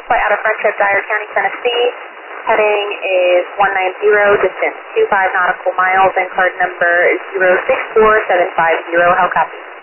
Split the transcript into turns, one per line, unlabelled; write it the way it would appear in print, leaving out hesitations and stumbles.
flight out of Friendship, Dyer County, Tennessee. Heading is 190, distance 25 nautical miles, and card number 064750. How copy?